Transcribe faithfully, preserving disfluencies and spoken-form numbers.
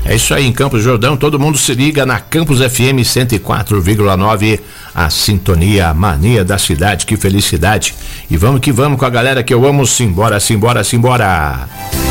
É isso aí, em Campos do Jordão, todo mundo se liga na Campos F M cento e quatro vírgula nove, a sintonia, a mania da cidade, que felicidade. E vamos que vamos com a galera que eu amo, simbora, simbora, simbora.